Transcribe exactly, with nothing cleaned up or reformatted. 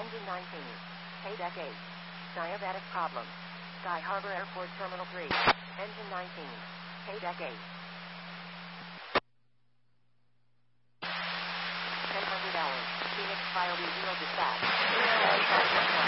Engine nineteen. Paydeck eight. Diabetic problem. Sky Harbor Airport Terminal three. Engine nineteen. Paydeck eight. ten hundred hours. Phoenix Fire Zero dispatch.